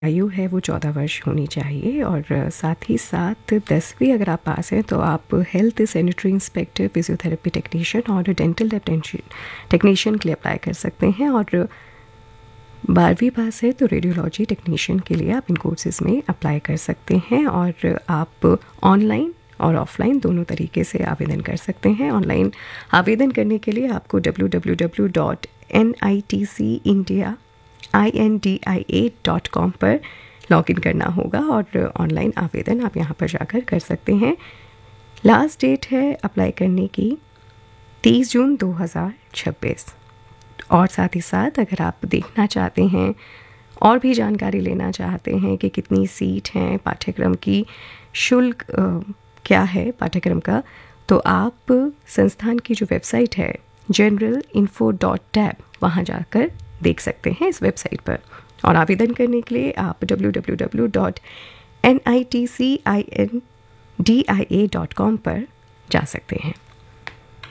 आयु है वो 14 वर्ष होनी चाहिए और साथ ही साथ 10वीं अगर आप पास हैं तो आप health sanitary inspector, physiotherapy technician और डेंटल लैब टेक्नीशियन के लिए अप्लाई कर सकते हैं। और 12वीं पास है तो रेडियोलॉजी टेक्नीशियन के लिए आप इन कोर्सेज में अप्लाई कर सकते हैं। और आप ऑनलाइन और ऑफलाइन दोनों तरीके से आवेदन कर सकते हैं। ऑनलाइन आवेदन करने के लिए आपको www.nitcindia.com पर लॉगिन करना होगा और ऑनलाइन आवेदन आप यहाँ पर जाकर कर सकते हैं। लास्ट डेट है अप्लाई करने की 30 जून 2026। और साथ ही साथ अगर आप देखना चाहते हैं और भी जानकारी लेना चाहते हैं कि कितनी सीट हैं, पाठ्यक्रम की शुल्क क्या है पाठ्यक्रम का, तो आप संस्थान की जो वेबसाइट है generalinfo.tab वहाँ जाकर देख सकते हैं इस वेबसाइट पर। और आवेदन करने के लिए आप www.nitcindia.com पर जा सकते हैं।